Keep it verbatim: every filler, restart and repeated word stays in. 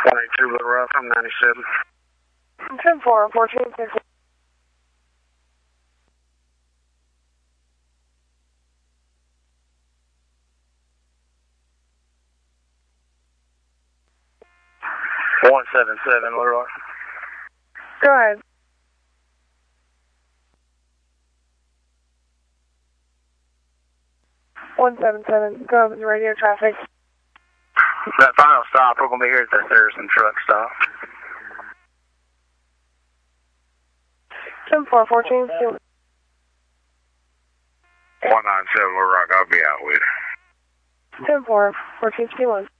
one eighty-two Little Rock from ninety-seven. ten four, fourteen fifty. one seven seven Little Rock. Go ahead. one seven seven, go up with radio traffic. That final stop, we're going to be here at the Thurston truck stop. ten four, fourteen fifty. one nine seven Little Rock, I'll be out with. ten four, fourteen fifty-one.